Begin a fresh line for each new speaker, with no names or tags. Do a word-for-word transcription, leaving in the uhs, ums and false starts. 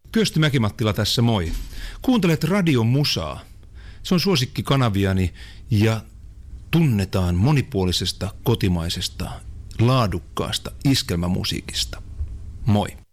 Kyösti Mäki-Mattila tässä, moi. Kuuntelet Radion Musaa. Se on suosikkikanaviani ja tunnetaan monipuolisesta, kotimaisesta, laadukkaasta iskelmämusiikista. Moi.